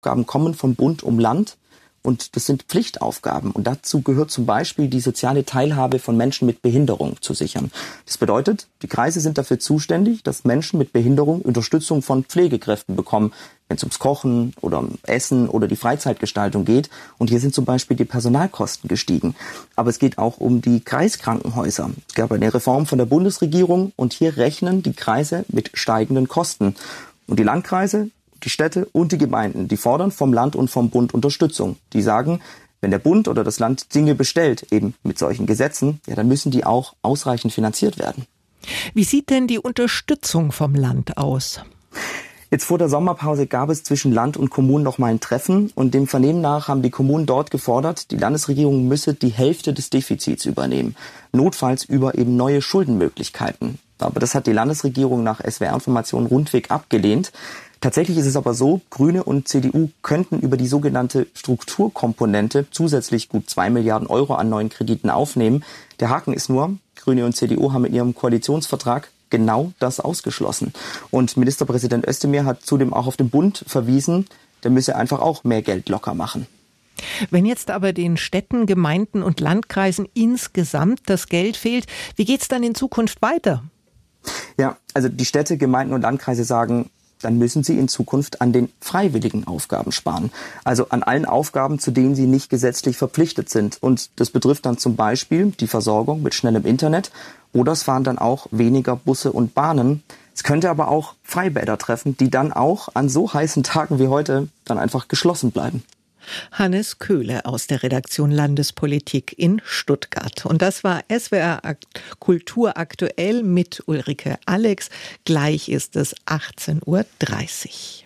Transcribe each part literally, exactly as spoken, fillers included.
Aufgaben kommen vom Bund um Land. Und das sind Pflichtaufgaben. Und dazu gehört zum Beispiel die soziale Teilhabe von Menschen mit Behinderung zu sichern. Das bedeutet, die Kreise sind dafür zuständig, dass Menschen mit Behinderung Unterstützung von Pflegekräften bekommen, wenn es ums Kochen oder um Essen oder die Freizeitgestaltung geht. Und hier sind zum Beispiel die Personalkosten gestiegen. Aber es geht auch um die Kreiskrankenhäuser. Es gab eine Reform von der Bundesregierung und hier rechnen die Kreise mit steigenden Kosten. Und die Landkreise, die Städte und die Gemeinden, die fordern vom Land und vom Bund Unterstützung. Die sagen, wenn der Bund oder das Land Dinge bestellt, eben mit solchen Gesetzen, ja, dann müssen die auch ausreichend finanziert werden. Wie sieht denn die Unterstützung vom Land aus? Jetzt vor der Sommerpause gab es zwischen Land und Kommunen noch mal ein Treffen und dem Vernehmen nach haben die Kommunen dort gefordert, die Landesregierung müsse die Hälfte des Defizits übernehmen, notfalls über eben neue Schuldenmöglichkeiten. Aber das hat die Landesregierung nach S W R-Informationen rundweg abgelehnt. Tatsächlich ist es aber so, Grüne und C D U könnten über die sogenannte Strukturkomponente zusätzlich gut zwei Milliarden Euro an neuen Krediten aufnehmen. Der Haken ist nur, Grüne und C D U haben in ihrem Koalitionsvertrag genau das ausgeschlossen. Und Ministerpräsident Özdemir hat zudem auch auf den Bund verwiesen, der müsse einfach auch mehr Geld locker machen. Wenn jetzt aber den Städten, Gemeinden und Landkreisen insgesamt das Geld fehlt, wie geht's dann in Zukunft weiter? Ja, also die Städte, Gemeinden und Landkreise sagen, dann müssen sie in Zukunft an den freiwilligen Aufgaben sparen. Also an allen Aufgaben, zu denen sie nicht gesetzlich verpflichtet sind. Und das betrifft dann zum Beispiel die Versorgung mit schnellem Internet oder es fahren dann auch weniger Busse und Bahnen. Es könnte aber auch Freibäder treffen, die dann auch an so heißen Tagen wie heute dann einfach geschlossen bleiben. Hannes Köhle aus der Redaktion Landespolitik in Stuttgart. Und das war S W R Kultur aktuell mit Ulrike Alex. Gleich ist es achtzehn Uhr dreißig.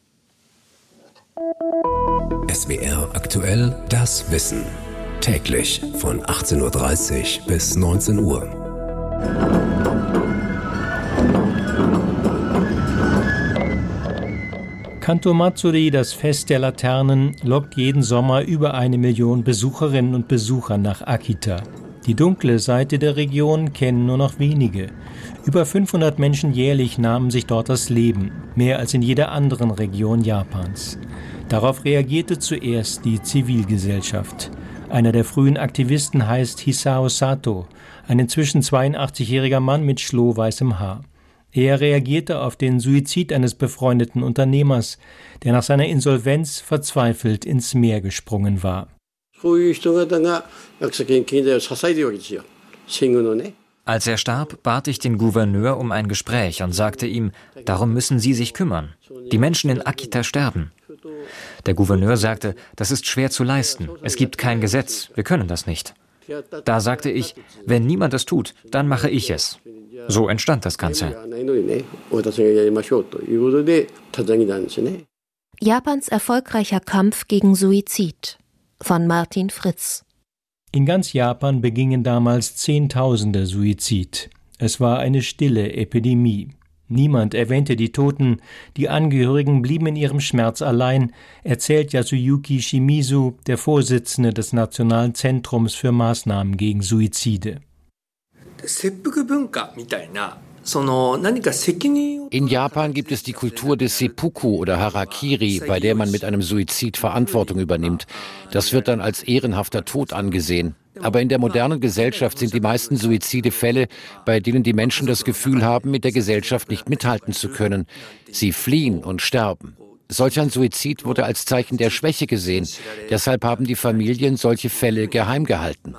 S W R aktuell, das Wissen. Täglich von achtzehn Uhr dreißig bis neunzehn Uhr. Kanto Matsuri, das Fest der Laternen, lockt jeden Sommer über eine Million Besucherinnen und Besucher nach Akita. Die dunkle Seite der Region kennen nur noch wenige. Über fünfhundert Menschen jährlich nahmen sich dort das Leben, mehr als in jeder anderen Region Japans. Darauf reagierte zuerst die Zivilgesellschaft. Einer der frühen Aktivisten heißt Hisao Sato, ein inzwischen zweiundachtzigjähriger Mann mit schlohweißem Haar. Er reagierte auf den Suizid eines befreundeten Unternehmers, der nach seiner Insolvenz verzweifelt ins Meer gesprungen war. Als er starb, bat ich den Gouverneur um ein Gespräch und sagte ihm, darum müssen Sie sich kümmern. Die Menschen in Akita sterben. Der Gouverneur sagte, das ist schwer zu leisten. Es gibt kein Gesetz. Wir können das nicht. Da sagte ich, wenn niemand es tut, dann mache ich es. So entstand das Ganze. Japans erfolgreicher Kampf gegen Suizid von Martin Fritz. In ganz Japan begingen damals Zehntausende Suizid. Es war eine stille Epidemie. Niemand erwähnte die Toten, die Angehörigen blieben in ihrem Schmerz allein, erzählt Yasuyuki Shimizu, der Vorsitzende des Nationalen Zentrums für Maßnahmen gegen Suizide. In Japan gibt es die Kultur des Seppuku oder Harakiri, bei der man mit einem Suizid Verantwortung übernimmt. Das wird dann als ehrenhafter Tod angesehen. Aber in der modernen Gesellschaft sind die meisten Suizide Fälle, bei denen die Menschen das Gefühl haben, mit der Gesellschaft nicht mithalten zu können. Sie fliehen und sterben. Solch ein Suizid wurde als Zeichen der Schwäche gesehen. Deshalb haben die Familien solche Fälle geheim gehalten.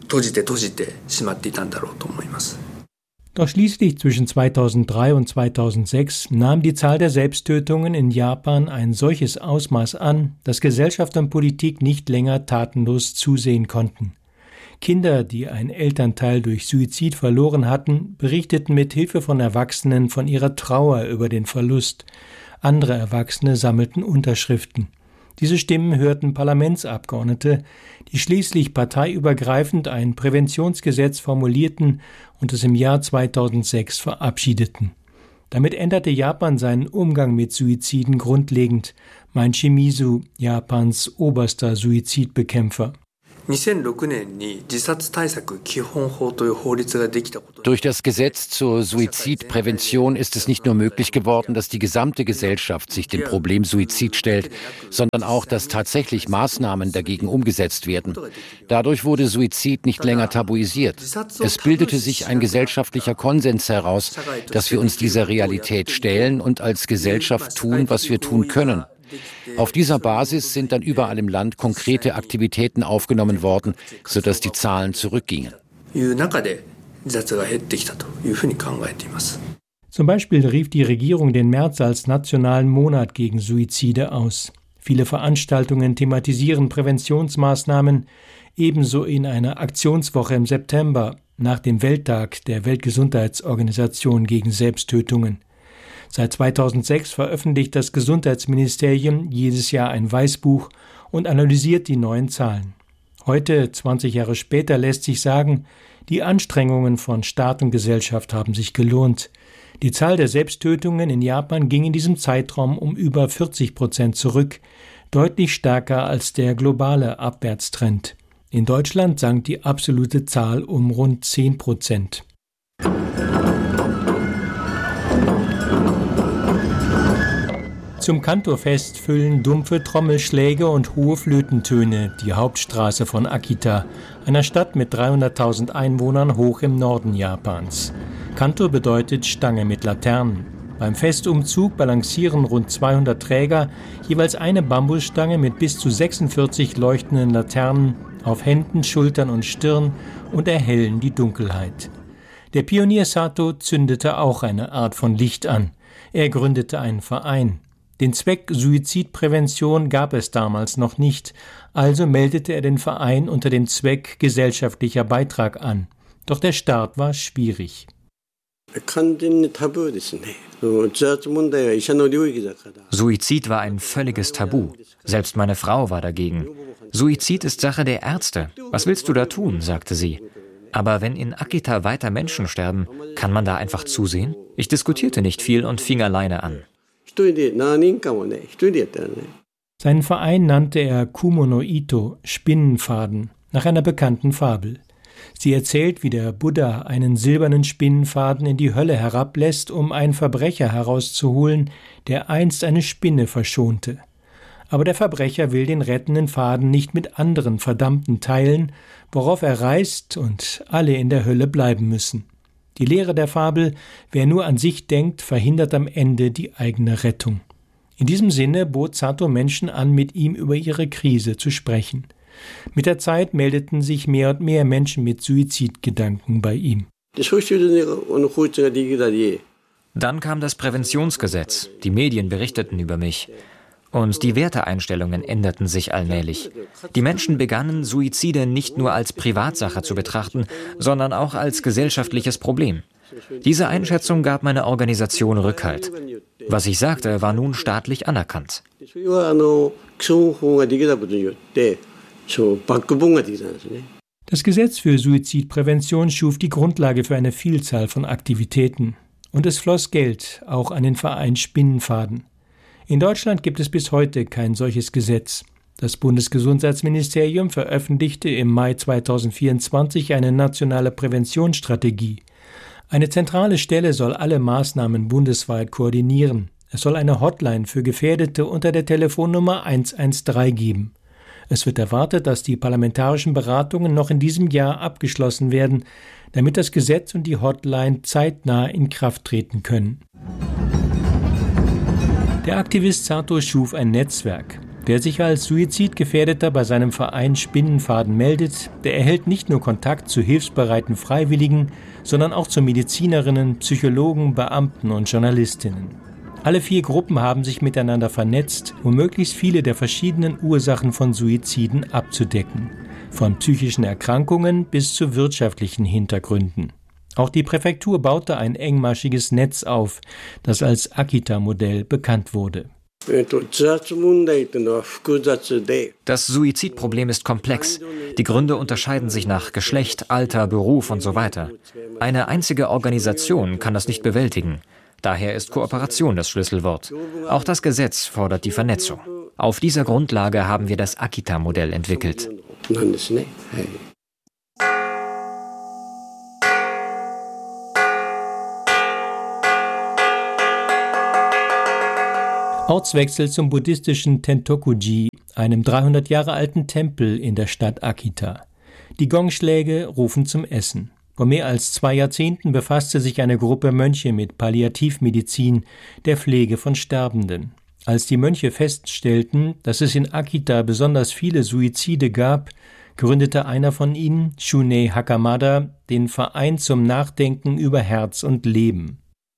Doch schließlich zwischen zweitausenddrei und zweitausendsechs nahm die Zahl der Selbsttötungen in Japan ein solches Ausmaß an, dass Gesellschaft und Politik nicht länger tatenlos zusehen konnten. Kinder, die ein Elternteil durch Suizid verloren hatten, berichteten mit Hilfe von Erwachsenen von ihrer Trauer über den Verlust. Andere Erwachsene sammelten Unterschriften. Diese Stimmen hörten Parlamentsabgeordnete, die schließlich parteiübergreifend ein Präventionsgesetz formulierten und es im Jahr zweitausendsechs verabschiedeten. Damit änderte Japan seinen Umgang mit Suiziden grundlegend, meint Shimizu, Japans oberster Suizidbekämpfer. Durch das Gesetz zur Suizidprävention ist es nicht nur möglich geworden, dass die gesamte Gesellschaft sich dem Problem Suizid stellt, sondern auch, dass tatsächlich Maßnahmen dagegen umgesetzt werden. Dadurch wurde Suizid nicht länger tabuisiert. Es bildete sich ein gesellschaftlicher Konsens heraus, dass wir uns dieser Realität stellen und als Gesellschaft tun, was wir tun können. Auf dieser Basis sind dann überall im Land konkrete Aktivitäten aufgenommen worden, sodass die Zahlen zurückgingen. Zum Beispiel rief die Regierung den März als nationalen Monat gegen Suizide aus. Viele Veranstaltungen thematisieren Präventionsmaßnahmen, ebenso in einer Aktionswoche im September nach dem Welttag der Weltgesundheitsorganisation gegen Selbsttötungen. Seit zweitausendsechs veröffentlicht das Gesundheitsministerium jedes Jahr ein Weißbuch und analysiert die neuen Zahlen. Heute, zwanzig Jahre später, lässt sich sagen, die Anstrengungen von Staat und Gesellschaft haben sich gelohnt. Die Zahl der Selbsttötungen in Japan ging in diesem Zeitraum um über vierzig Prozent zurück, deutlich stärker als der globale Abwärtstrend. In Deutschland sank die absolute Zahl um rund zehn Prozent. Zum Kanto-Fest füllen dumpfe Trommelschläge und hohe Flötentöne die Hauptstraße von Akita, einer Stadt mit dreihunderttausend Einwohnern hoch im Norden Japans. Kanto bedeutet Stange mit Laternen. Beim Festumzug balancieren rund zweihundert Träger jeweils eine Bambusstange mit bis zu sechsundvierzig leuchtenden Laternen auf Händen, Schultern und Stirn und erhellen die Dunkelheit. Der Pionier Sato zündete auch eine Art von Licht an. Er gründete einen Verein. Den Zweck Suizidprävention gab es damals noch nicht, also meldete er den Verein unter dem Zweck gesellschaftlicher Beitrag an. Doch der Start war schwierig. Suizid war ein völliges Tabu. Selbst meine Frau war dagegen. Suizid ist Sache der Ärzte. Was willst du da tun, sagte sie. Aber wenn in Akita weiter Menschen sterben, kann man da einfach zusehen? Ich diskutierte nicht viel und fing alleine an. Seinen Verein nannte er Kumo no Ito, Spinnenfaden, nach einer bekannten Fabel. Sie erzählt, wie der Buddha einen silbernen Spinnenfaden in die Hölle herablässt, um einen Verbrecher herauszuholen, der einst eine Spinne verschonte. Aber der Verbrecher will den rettenden Faden nicht mit anderen Verdammten teilen, worauf er reißt und alle in der Hölle bleiben müssen. Die Lehre der Fabel, wer nur an sich denkt, verhindert am Ende die eigene Rettung. In diesem Sinne bot Sato Menschen an, mit ihm über ihre Krise zu sprechen. Mit der Zeit meldeten sich mehr und mehr Menschen mit Suizidgedanken bei ihm. Dann kam das Präventionsgesetz. Die Medien berichteten über mich. Und die Werteeinstellungen änderten sich allmählich. Die Menschen begannen, Suizide nicht nur als Privatsache zu betrachten, sondern auch als gesellschaftliches Problem. Diese Einschätzung gab meine Organisation Rückhalt. Was ich sagte, war nun staatlich anerkannt. Das Gesetz für Suizidprävention schuf die Grundlage für eine Vielzahl von Aktivitäten. Und es floss Geld, auch an den Verein Spinnenfaden. In Deutschland gibt es bis heute kein solches Gesetz. Das Bundesgesundheitsministerium veröffentlichte im Mai zweitausendvierundzwanzig eine nationale Präventionsstrategie. Eine zentrale Stelle soll alle Maßnahmen bundesweit koordinieren. Es soll eine Hotline für Gefährdete unter der Telefonnummer eins eins drei geben. Es wird erwartet, dass die parlamentarischen Beratungen noch in diesem Jahr abgeschlossen werden, damit das Gesetz und die Hotline zeitnah in Kraft treten können. Der Aktivist Sato schuf ein Netzwerk. Wer sich als Suizidgefährdeter bei seinem Verein Spinnenfaden meldet, der erhält nicht nur Kontakt zu hilfsbereiten Freiwilligen, sondern auch zu Medizinerinnen, Psychologen, Beamten und Journalistinnen. Alle vier Gruppen haben sich miteinander vernetzt, um möglichst viele der verschiedenen Ursachen von Suiziden abzudecken, von psychischen Erkrankungen bis zu wirtschaftlichen Hintergründen. Auch die Präfektur baute ein engmaschiges Netz auf, das als Akita-Modell bekannt wurde. Das Suizidproblem ist komplex. Die Gründe unterscheiden sich nach Geschlecht, Alter, Beruf und so weiter. Eine einzige Organisation kann das nicht bewältigen. Daher ist Kooperation das Schlüsselwort. Auch das Gesetz fordert die Vernetzung. Auf dieser Grundlage haben wir das Akita-Modell entwickelt. なんですね。はい。 Ortswechsel zum buddhistischen Tentoku-ji, einem dreihundert Jahre alten Tempel in der Stadt Akita. Die Gongschläge rufen zum Essen. Vor mehr als zwei Jahrzehnten befasste sich eine Gruppe Mönche mit Palliativmedizin, der Pflege von Sterbenden. Als die Mönche feststellten, dass es in Akita besonders viele Suizide gab, gründete einer von ihnen, Shunei Hakamada, den Verein zum Nachdenken über Herz und Leben.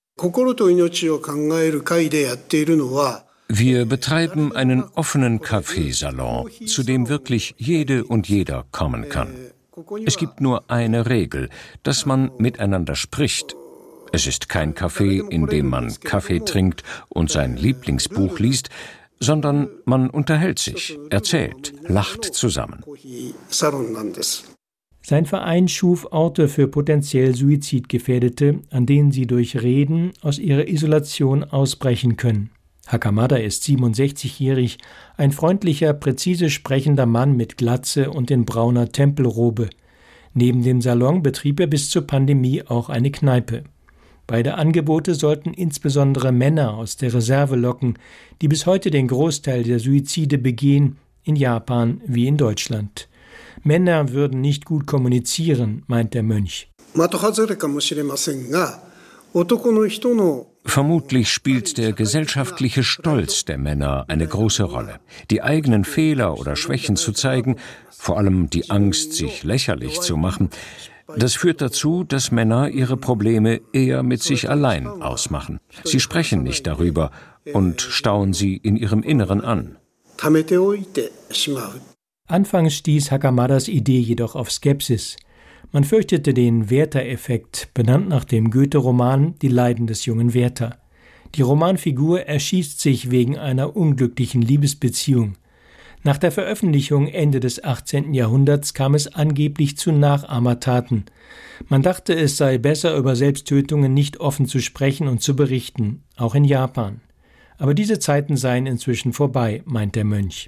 Wir betreiben einen offenen Kaffeesalon, zu dem wirklich jede und jeder kommen kann. Es gibt nur eine Regel, dass man miteinander spricht. Es ist kein Café, in dem man Kaffee trinkt und sein Lieblingsbuch liest, sondern man unterhält sich, erzählt, lacht zusammen. Sein Verein schuf Orte für potenziell Suizidgefährdete, an denen sie durch Reden aus ihrer Isolation ausbrechen können. Hakamada ist siebenundsechzigjährig, ein freundlicher, präzise sprechender Mann mit Glatze und in brauner Tempelrobe. Neben dem Salon betrieb er bis zur Pandemie auch eine Kneipe. Beide Angebote sollten insbesondere Männer aus der Reserve locken, die bis heute den Großteil der Suizide begehen, in Japan wie in Deutschland. Männer würden nicht gut kommunizieren, meint der Mönch. Vermutlich spielt der gesellschaftliche Stolz der Männer eine große Rolle. Die eigenen Fehler oder Schwächen zu zeigen, vor allem die Angst, sich lächerlich zu machen, das führt dazu, dass Männer ihre Probleme eher mit sich allein ausmachen. Sie sprechen nicht darüber und stauen sie in ihrem Inneren an. Anfangs stieß Hakamadas Idee jedoch auf Skepsis. Man fürchtete den Werther-Effekt, benannt nach dem Goethe-Roman Die Leiden des jungen Werther. Die Romanfigur erschießt sich wegen einer unglücklichen Liebesbeziehung. Nach der Veröffentlichung Ende des achtzehnten Jahrhunderts kam es angeblich zu Nachahmertaten. Man dachte, es sei besser, über Selbsttötungen nicht offen zu sprechen und zu berichten, auch in Japan. Aber diese Zeiten seien inzwischen vorbei, meint der Mönch.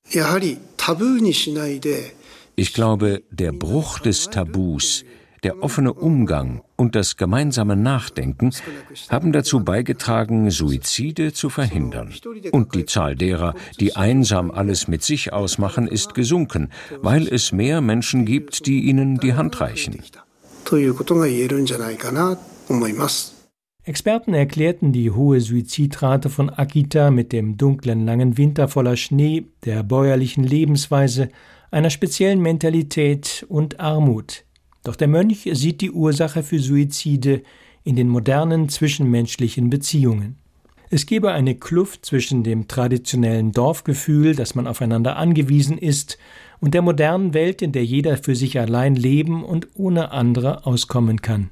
Ich glaube, der Bruch des Tabus, der offene Umgang und das gemeinsame Nachdenken haben dazu beigetragen, Suizide zu verhindern. Und die Zahl derer, die einsam alles mit sich ausmachen, ist gesunken, weil es mehr Menschen gibt, die ihnen die Hand reichen. Experten erklärten die hohe Suizidrate von Akita mit dem dunklen langen Winter voller Schnee, der bäuerlichen Lebensweise, einer speziellen Mentalität und Armut. Doch der Mönch sieht die Ursache für Suizide in den modernen zwischenmenschlichen Beziehungen. Es gebe eine Kluft zwischen dem traditionellen Dorfgefühl, dass man aufeinander angewiesen ist, und der modernen Welt, in der jeder für sich allein leben und ohne andere auskommen kann.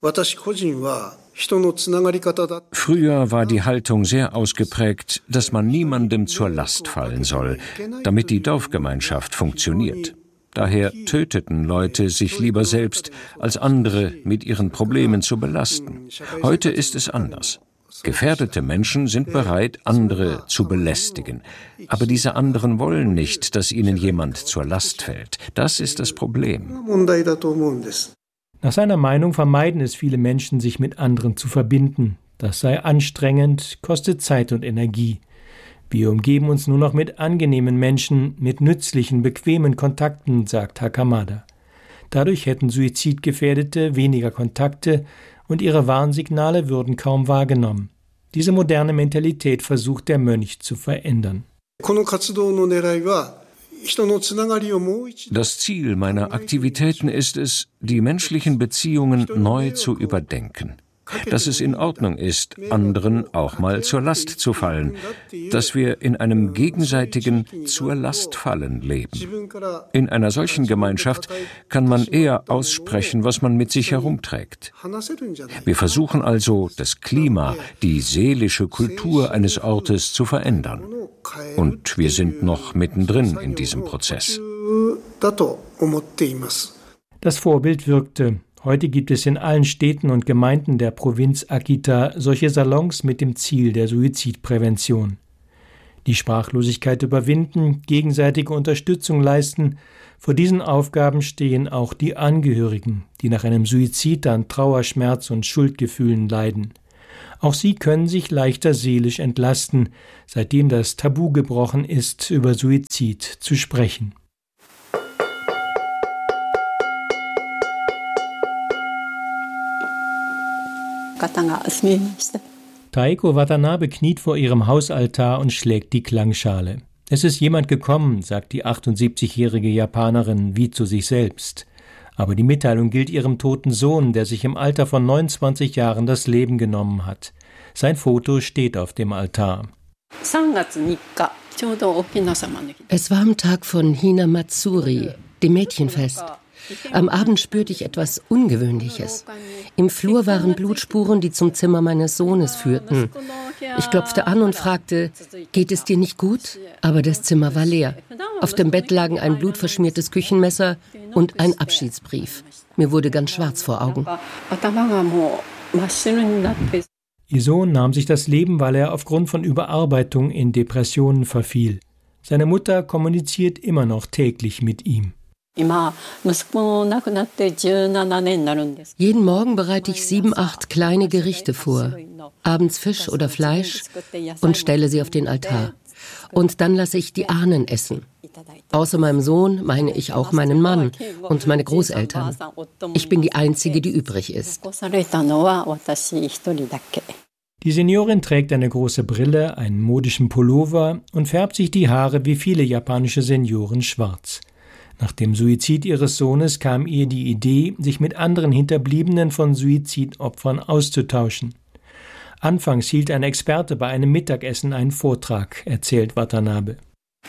Früher war die Haltung sehr ausgeprägt, dass man niemandem zur Last fallen soll, damit die Dorfgemeinschaft funktioniert. Daher töteten Leute sich lieber selbst, als andere mit ihren Problemen zu belasten. Heute ist es anders. Gefährdete Menschen sind bereit, andere zu belästigen. Aber diese anderen wollen nicht, dass ihnen jemand zur Last fällt. Das ist das Problem. Nach seiner Meinung vermeiden es viele Menschen, sich mit anderen zu verbinden. Das sei anstrengend, kostet Zeit und Energie. Wir umgeben uns nur noch mit angenehmen Menschen, mit nützlichen, bequemen Kontakten, sagt Hakamada. Dadurch hätten Suizidgefährdete weniger Kontakte und ihre Warnsignale würden kaum wahrgenommen. Diese moderne Mentalität versucht der Mönch zu verändern. Das Ziel meiner Aktivitäten ist es, die menschlichen Beziehungen neu zu überdenken. Dass es in Ordnung ist, anderen auch mal zur Last zu fallen, dass wir in einem gegenseitigen Zur-Last-Fallen leben. In einer solchen Gemeinschaft kann man eher aussprechen, was man mit sich herumträgt. Wir versuchen also, das Klima, die seelische Kultur eines Ortes zu verändern. Und wir sind noch mittendrin in diesem Prozess. Das Vorbild wirkte. Heute gibt es in allen Städten und Gemeinden der Provinz Akita solche Salons mit dem Ziel der Suizidprävention. Die Sprachlosigkeit überwinden, gegenseitige Unterstützung leisten. Vor diesen Aufgaben stehen auch die Angehörigen, die nach einem Suizid an Trauer, Schmerz und Schuldgefühlen leiden. Auch sie können sich leichter seelisch entlasten, seitdem das Tabu gebrochen ist, über Suizid zu sprechen. Taeko Watanabe kniet vor ihrem Hausaltar und schlägt die Klangschale. Es ist jemand gekommen, sagt die achtundsiebzigjährige Japanerin wie zu sich selbst. Aber die Mitteilung gilt ihrem toten Sohn, der sich im Alter von neunundzwanzig Jahren das Leben genommen hat. Sein Foto steht auf dem Altar. Es war am Tag von Hinamatsuri, dem Mädchenfest. Am Abend spürte ich etwas Ungewöhnliches. Im Flur waren Blutspuren, die zum Zimmer meines Sohnes führten. Ich klopfte an und fragte, geht es dir nicht gut? Aber das Zimmer war leer. Auf dem Bett lagen ein blutverschmiertes Küchenmesser und ein Abschiedsbrief. Mir wurde ganz schwarz vor Augen. Ihr Sohn nahm sich das Leben, weil er aufgrund von Überarbeitung in Depressionen verfiel. Seine Mutter kommuniziert immer noch täglich mit ihm. Jeden Morgen bereite ich sieben, acht kleine Gerichte vor, abends Fisch oder Fleisch und stelle sie auf den Altar. Und dann lasse ich die Ahnen essen. Außer meinem Sohn meine ich auch meinen Mann und meine Großeltern. Ich bin die Einzige, die übrig ist. Die Seniorin trägt eine große Brille, einen modischen Pullover und färbt sich die Haare wie viele japanische Senioren schwarz. Nach dem Suizid ihres Sohnes kam ihr die Idee, sich mit anderen Hinterbliebenen von Suizidopfern auszutauschen. Anfangs hielt ein Experte bei einem Mittagessen einen Vortrag, erzählt Watanabe.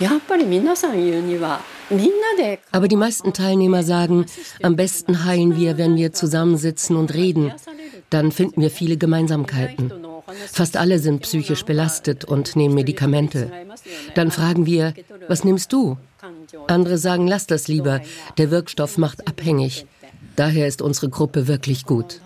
Aber die meisten Teilnehmer sagen, am besten heilen wir, wenn wir zusammensitzen und reden. Dann finden wir viele Gemeinsamkeiten. Fast alle sind psychisch belastet und nehmen Medikamente. Dann fragen wir, was nimmst du? Andere sagen, lass das lieber, der Wirkstoff macht abhängig. Daher ist unsere Gruppe wirklich gut.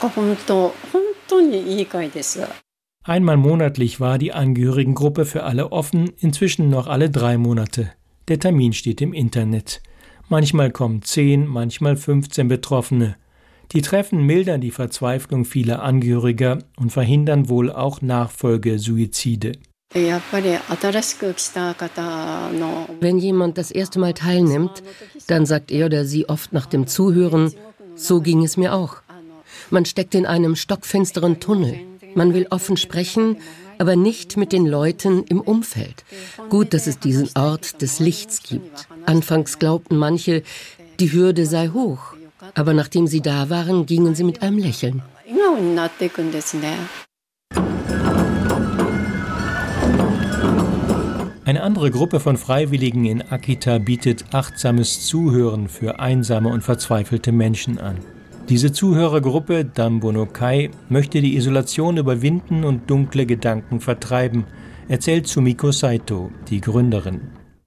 Einmal monatlich war die Angehörigengruppe für alle offen, inzwischen noch alle drei Monate. Der Termin steht im Internet. Manchmal kommen zehn, manchmal fünfzehn Betroffene. Die Treffen mildern die Verzweiflung vieler Angehöriger und verhindern wohl auch Nachfolgesuizide. Wenn jemand das erste Mal teilnimmt, dann sagt er oder sie oft nach dem Zuhören, so ging es mir auch. Man steckt in einem stockfinsteren Tunnel. Man will offen sprechen, aber nicht mit den Leuten im Umfeld. Gut, dass es diesen Ort des Lichts gibt. Anfangs glaubten manche, die Hürde sei hoch. Aber nachdem sie da waren, gingen sie mit einem Lächeln. Eine andere Gruppe von Freiwilligen in Akita bietet achtsames Zuhören für einsame und verzweifelte Menschen an. Diese Zuhörergruppe, Danbo no Kai, möchte die Isolation überwinden und dunkle Gedanken vertreiben, erzählt Sumiko Saito, die Gründerin.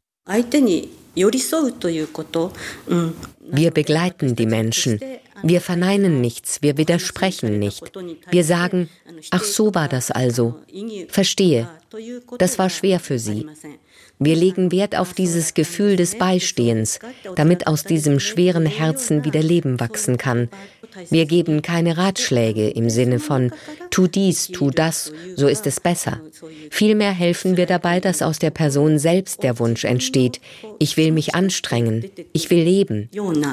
Wir begleiten die Menschen. Wir verneinen nichts, wir widersprechen nicht. Wir sagen, ach so war das also. Verstehe. Das war schwer für Sie. Wir legen Wert auf dieses Gefühl des Beistehens, damit aus diesem schweren Herzen wieder Leben wachsen kann. Wir geben keine Ratschläge im Sinne von, tu dies, tu das, so ist es besser. Vielmehr helfen wir dabei, dass aus der Person selbst der Wunsch entsteht, ich will mich anstrengen, ich will leben.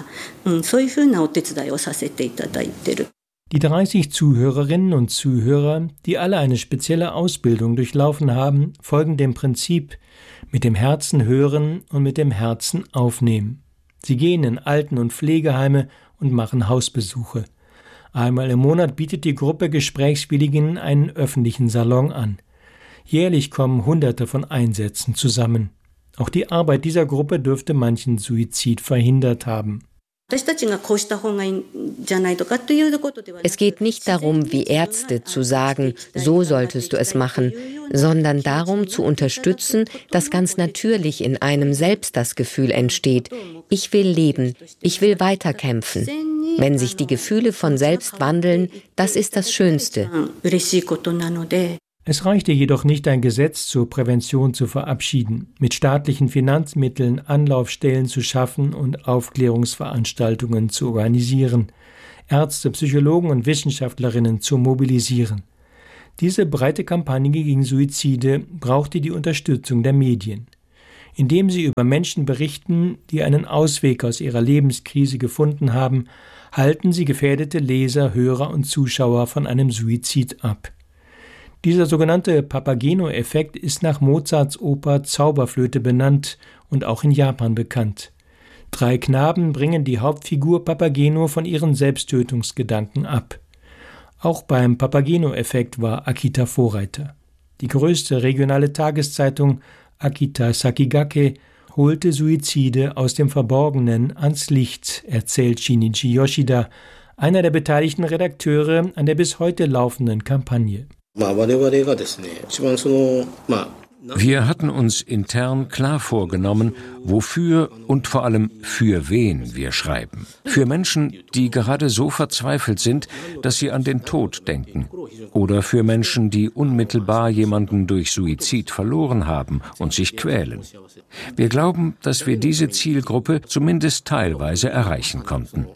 Die dreißig Zuhörerinnen und Zuhörer, die alle eine spezielle Ausbildung durchlaufen haben, folgen dem Prinzip mit dem Herzen hören und mit dem Herzen aufnehmen. Sie gehen in Alten- und Pflegeheime und machen Hausbesuche. Einmal im Monat bietet die Gruppe Gesprächswilligen einen öffentlichen Salon an. Jährlich kommen Hunderte von Einsätzen zusammen. Auch die Arbeit dieser Gruppe dürfte manchen Suizid verhindert haben. Es geht nicht darum, wie Ärzte zu sagen, so solltest du es machen, sondern darum zu unterstützen, dass ganz natürlich in einem selbst das Gefühl entsteht, ich will leben, ich will weiterkämpfen. Wenn sich die Gefühle von selbst wandeln, das ist das Schönste. Es reichte jedoch nicht, ein Gesetz zur Prävention zu verabschieden, mit staatlichen Finanzmitteln Anlaufstellen zu schaffen und Aufklärungsveranstaltungen zu organisieren, Ärzte, Psychologen und Wissenschaftlerinnen zu mobilisieren. Diese breite Kampagne gegen Suizide brauchte die Unterstützung der Medien. Indem sie über Menschen berichten, die einen Ausweg aus ihrer Lebenskrise gefunden haben, halten sie gefährdete Leser, Hörer und Zuschauer von einem Suizid ab. Dieser sogenannte Papageno-Effekt ist nach Mozarts Oper Zauberflöte benannt und auch in Japan bekannt. Drei Knaben bringen die Hauptfigur Papageno von ihren Selbsttötungsgedanken ab. Auch beim Papageno-Effekt war Akita Vorreiter. Die größte regionale Tageszeitung Akita Sakigake holte Suizide aus dem Verborgenen ans Licht, erzählt Shinichi Yoshida, einer der beteiligten Redakteure an der bis heute laufenden Kampagne. Wir hatten uns intern klar vorgenommen, wofür und vor allem für wen wir schreiben. Für Menschen, die gerade so verzweifelt sind, dass sie an den Tod denken. Oder für Menschen, die unmittelbar jemanden durch Suizid verloren haben und sich quälen. Wir glauben, dass wir diese Zielgruppe zumindest teilweise erreichen konnten.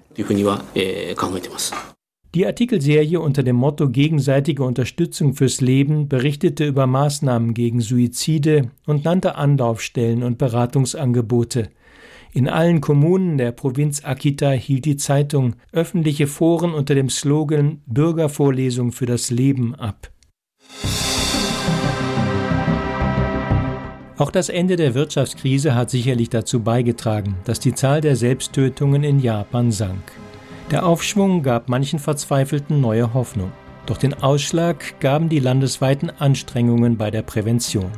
Die Artikelserie unter dem Motto Gegenseitige Unterstützung fürs Leben berichtete über Maßnahmen gegen Suizide und nannte Anlaufstellen und Beratungsangebote. In allen Kommunen der Provinz Akita hielt die Zeitung öffentliche Foren unter dem Slogan Bürgervorlesung für das Leben ab. Auch das Ende der Wirtschaftskrise hat sicherlich dazu beigetragen, dass die Zahl der Selbsttötungen in Japan sank. Der Aufschwung gab manchen Verzweifelten neue Hoffnung. Doch den Ausschlag gaben die landesweiten Anstrengungen bei der Prävention.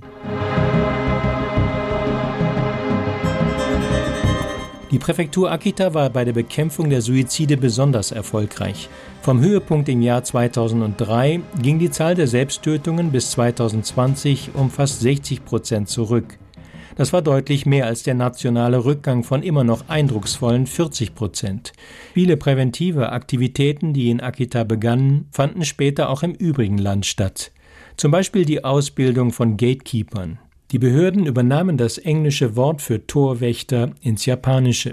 Die Präfektur Akita war bei der Bekämpfung der Suizide besonders erfolgreich. Vom Höhepunkt im Jahr zweitausenddrei ging die Zahl der Selbsttötungen bis zweitausendzwanzig um fast sechzig Prozent zurück. Das war deutlich mehr als der nationale Rückgang von immer noch eindrucksvollen vierzig Prozent. Viele präventive Aktivitäten, die in Akita begannen, fanden später auch im übrigen Land statt. Zum Beispiel die Ausbildung von Gatekeepern. Die Behörden übernahmen das englische Wort für Torwächter ins Japanische.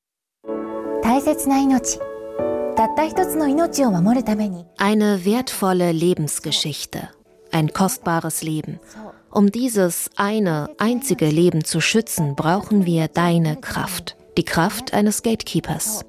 Eine wertvolle Lebensgeschichte, ein kostbares Leben. Um dieses eine, einzige Leben zu schützen, brauchen wir deine Kraft, die Kraft eines Gatekeepers.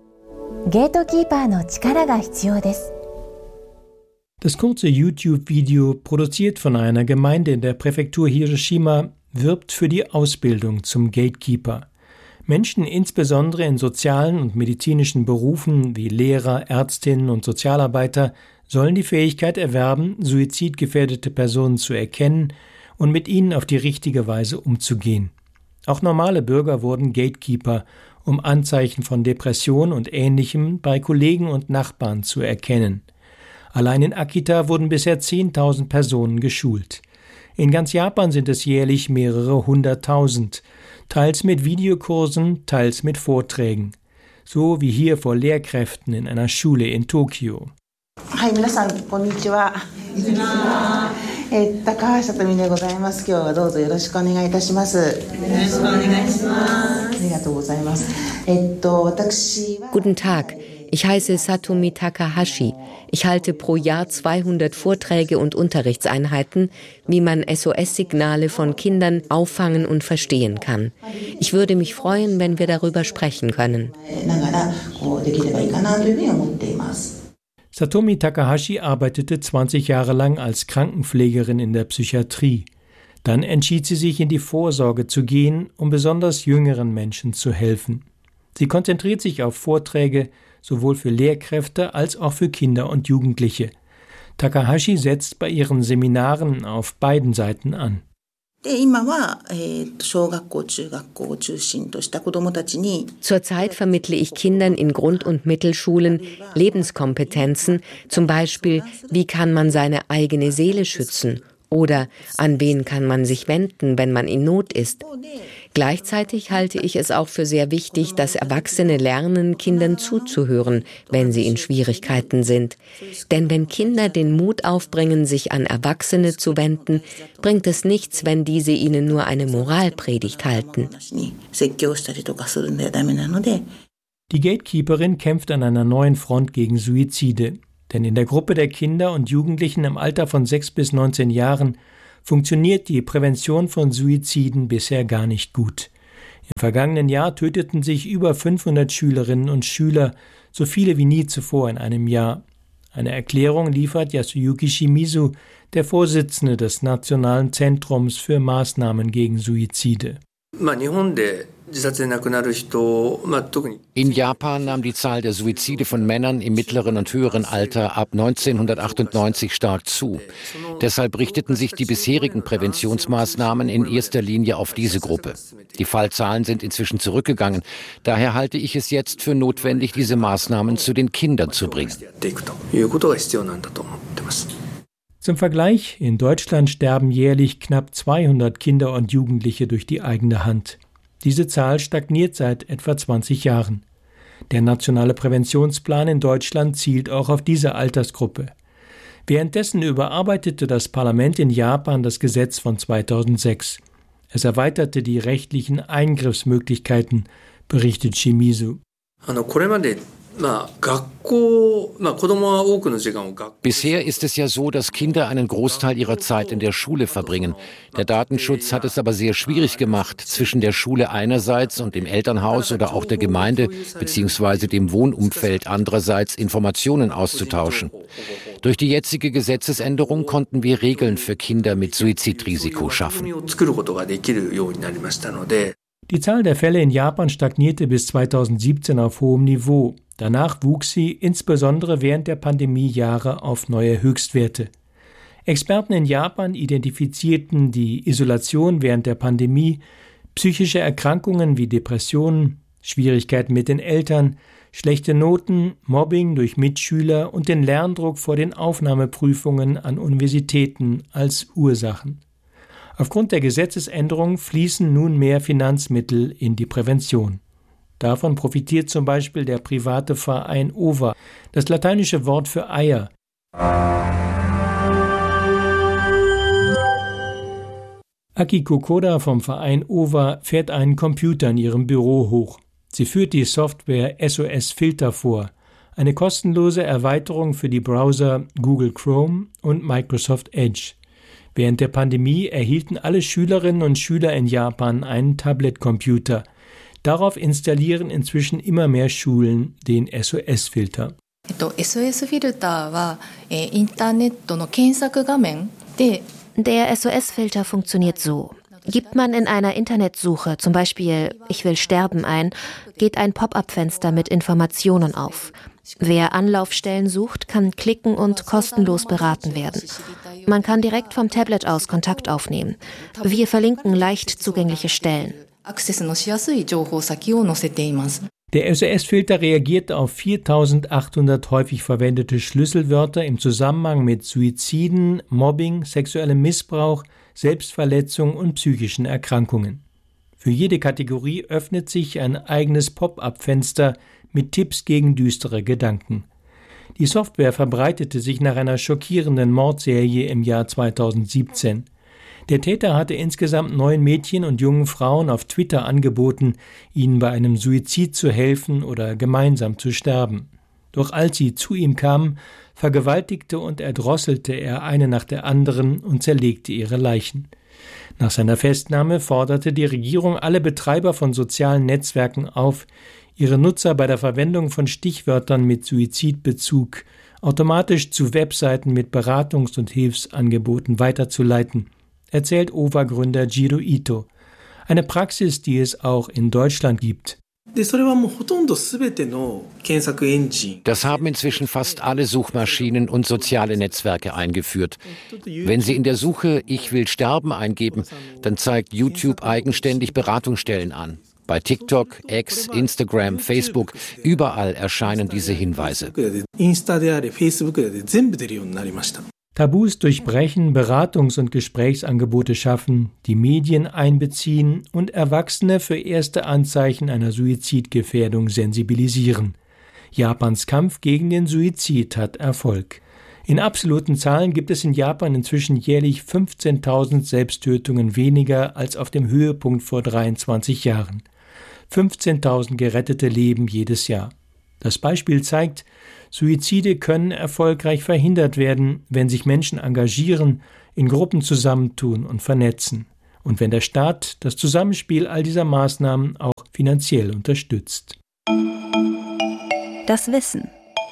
Das kurze YouTube-Video, produziert von einer Gemeinde in der Präfektur Hiroshima, wirbt für die Ausbildung zum Gatekeeper. Menschen insbesondere in sozialen und medizinischen Berufen wie Lehrer, Ärztinnen und Sozialarbeiter sollen die Fähigkeit erwerben, suizidgefährdete Personen zu erkennen und mit ihnen auf die richtige Weise umzugehen. Auch normale Bürger wurden Gatekeeper, um Anzeichen von Depression und Ähnlichem bei Kollegen und Nachbarn zu erkennen. Allein in Akita wurden bisher zehntausend Personen geschult. In ganz Japan sind es jährlich mehrere hunderttausend, teils mit Videokursen, teils mit Vorträgen. So wie hier vor Lehrkräften in einer Schule in Tokio. Hi, minasan, konnichiwa. Guten Tag, ich heiße Satomi Takahashi. Ich halte pro Jahr zweihundert Vorträge und Unterrichtseinheiten, wie man S O S-Signale von Kindern auffangen und verstehen kann. Ich würde mich freuen, wenn wir darüber sprechen können. Satomi Takahashi arbeitete zwanzig Jahre lang als Krankenpflegerin in der Psychiatrie. Dann entschied sie sich, in die Vorsorge zu gehen, um besonders jüngeren Menschen zu helfen. Sie konzentriert sich auf Vorträge, sowohl für Lehrkräfte als auch für Kinder und Jugendliche. Takahashi setzt bei ihren Seminaren auf beiden Seiten an. Zurzeit vermittle ich Kindern in Grund- und Mittelschulen Lebenskompetenzen, zum Beispiel, wie kann man seine eigene Seele schützen Oder an wen kann man sich wenden, wenn man in Not ist? Gleichzeitig halte ich es auch für sehr wichtig, dass Erwachsene lernen, Kindern zuzuhören, wenn sie in Schwierigkeiten sind. Denn wenn Kinder den Mut aufbringen, sich an Erwachsene zu wenden, bringt es nichts, wenn diese ihnen nur eine Moralpredigt halten. Die Gatekeeperin kämpft an einer neuen Front gegen Suizide. Denn in der Gruppe der Kinder und Jugendlichen im Alter von sechs bis neunzehn Jahren funktioniert die Prävention von Suiziden bisher gar nicht gut. Im vergangenen Jahr töteten sich über fünfhundert Schülerinnen und Schüler, so viele wie nie zuvor in einem Jahr. Eine Erklärung liefert Yasuyuki Shimizu, der Vorsitzende des Nationalen Zentrums für Maßnahmen gegen Suizide. In Japan nahm die Zahl der Suizide von Männern im mittleren und höheren Alter ab neunzehnhundertachtundneunzig stark zu. Deshalb richteten sich die bisherigen Präventionsmaßnahmen in erster Linie auf diese Gruppe. Die Fallzahlen sind inzwischen zurückgegangen. Daher halte ich es jetzt für notwendig, diese Maßnahmen zu den Kindern zu bringen. Zum Vergleich, in Deutschland sterben jährlich knapp zweihundert Kinder und Jugendliche durch die eigene Hand. Diese Zahl stagniert seit etwa zwanzig Jahren. Der nationale Präventionsplan in Deutschland zielt auch auf diese Altersgruppe. Währenddessen überarbeitete das Parlament in Japan das Gesetz von zweitausendsechs. Es erweiterte die rechtlichen Eingriffsmöglichkeiten, berichtet Shimizu. Bisher ist es ja so, dass Kinder einen Großteil ihrer Zeit in der Schule verbringen. Der Datenschutz hat es aber sehr schwierig gemacht, zwischen der Schule einerseits und dem Elternhaus oder auch der Gemeinde bzw. dem Wohnumfeld andererseits Informationen auszutauschen. Durch die jetzige Gesetzesänderung konnten wir Regeln für Kinder mit Suizidrisiko schaffen. Die Zahl der Fälle in Japan stagnierte bis zweitausendsiebzehn auf hohem Niveau. Danach wuchs sie insbesondere während der Pandemiejahre auf neue Höchstwerte. Experten in Japan identifizierten die Isolation während der Pandemie, psychische Erkrankungen wie Depressionen, Schwierigkeiten mit den Eltern, schlechte Noten, Mobbing durch Mitschüler und den Lerndruck vor den Aufnahmeprüfungen an Universitäten als Ursachen. Aufgrund der Gesetzesänderung fließen nun mehr Finanzmittel in die Prävention. Davon profitiert zum Beispiel der private Verein Ova, das lateinische Wort für Eier. Akiko Koda vom Verein Ova fährt einen Computer in ihrem Büro hoch. Sie führt die Software S O S Filter vor, eine kostenlose Erweiterung für die Browser Google Chrome und Microsoft Edge. Während der Pandemie erhielten alle Schülerinnen und Schüler in Japan einen Tablet-Computer. Darauf installieren inzwischen immer mehr Schulen den S O S-Filter. Der S O S-Filter funktioniert so. Gibt man in einer Internetsuche zum Beispiel »Ich will sterben« ein, geht ein Pop-up-Fenster mit Informationen auf. Wer Anlaufstellen sucht, kann klicken und kostenlos beraten werden. Man kann direkt vom Tablet aus Kontakt aufnehmen. Wir verlinken leicht zugängliche Stellen. Der S O S-Filter reagiert auf viertausendachthundert häufig verwendete Schlüsselwörter im Zusammenhang mit Suiziden, Mobbing, sexuellem Missbrauch, Selbstverletzung und psychischen Erkrankungen. Für jede Kategorie öffnet sich ein eigenes Pop-up-Fenster mit Tipps gegen düstere Gedanken. Die Software verbreitete sich nach einer schockierenden Mordserie im Jahr zweitausendsiebzehn. Der Täter hatte insgesamt neun Mädchen und jungen Frauen auf Twitter angeboten, ihnen bei einem Suizid zu helfen oder gemeinsam zu sterben. Doch als sie zu ihm kamen, vergewaltigte und erdrosselte er eine nach der anderen und zerlegte ihre Leichen. Nach seiner Festnahme forderte die Regierung alle Betreiber von sozialen Netzwerken auf, ihre Nutzer bei der Verwendung von Stichwörtern mit Suizidbezug automatisch zu Webseiten mit Beratungs- und Hilfsangeboten weiterzuleiten, erzählt Ova-Gründer Jiro Ito. Eine Praxis, die es auch in Deutschland gibt. Das haben inzwischen fast alle Suchmaschinen und soziale Netzwerke eingeführt. Wenn Sie in der Suche »Ich will sterben« eingeben, dann zeigt YouTube eigenständig Beratungsstellen an. Bei TikTok, X, Instagram, Facebook, überall erscheinen diese Hinweise. Tabus durchbrechen, Beratungs- und Gesprächsangebote schaffen, die Medien einbeziehen und Erwachsene für erste Anzeichen einer Suizidgefährdung sensibilisieren. Japans Kampf gegen den Suizid hat Erfolg. In absoluten Zahlen gibt es in Japan inzwischen jährlich fünfzehntausend Selbsttötungen weniger als auf dem Höhepunkt vor dreiundzwanzig Jahren. fünfzehntausend gerettete Leben jedes Jahr. Das Beispiel zeigt, Suizide können erfolgreich verhindert werden, wenn sich Menschen engagieren, in Gruppen zusammentun und vernetzen und wenn der Staat das Zusammenspiel all dieser Maßnahmen auch finanziell unterstützt. Das Wissen.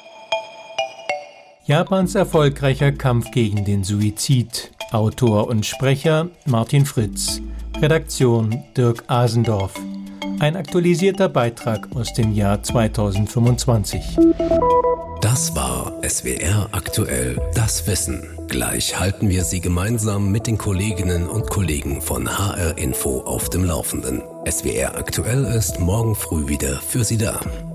Japans erfolgreicher Kampf gegen den Suizid. Autor und Sprecher Martin Fritz. Redaktion Dirk Asendorf. Ein aktualisierter Beitrag aus dem Jahr zweitausendfünfundzwanzig. Das war S W R aktuell, das Wissen. Gleich halten wir Sie gemeinsam mit den Kolleginnen und Kollegen von H R Info auf dem Laufenden. S W R aktuell ist morgen früh wieder für Sie da.